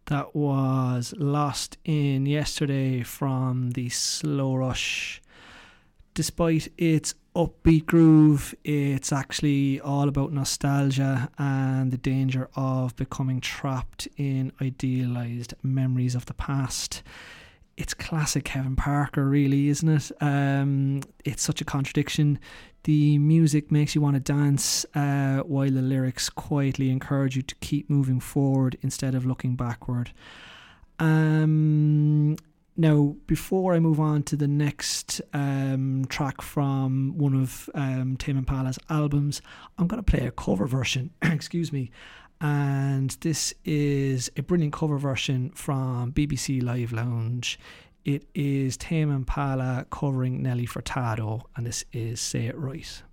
That was Lost in Yesterday from the Slow Rush. Despite its upbeat groove, it's actually all about nostalgia and the danger of becoming trapped in idealised memories of the past. It's classic Kevin Parker, really, isn't it? It's such a contradiction. The music makes you want to dance, while the lyrics quietly encourage you to keep moving forward instead of looking backward. Now, before I move on to the next track from one of Tame Impala's albums, I'm going to play a cover version, excuse me, and this is a brilliant cover version from BBC Live Lounge. It is Tame Impala covering Nelly Furtado, and this is Say It Right.